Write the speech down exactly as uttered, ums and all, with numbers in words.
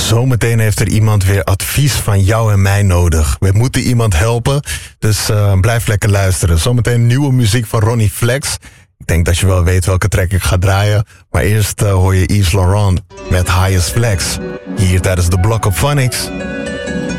Zometeen heeft er iemand weer advies van jou en mij nodig. We moeten iemand helpen, dus uh, blijf lekker luisteren. Zometeen nieuwe muziek van Ronnie Flex. Ik denk dat je wel weet welke track ik ga draaien. Maar eerst uh, hoor je Yves Laurent met Highest Flex. Hier tijdens de Block op Phonics.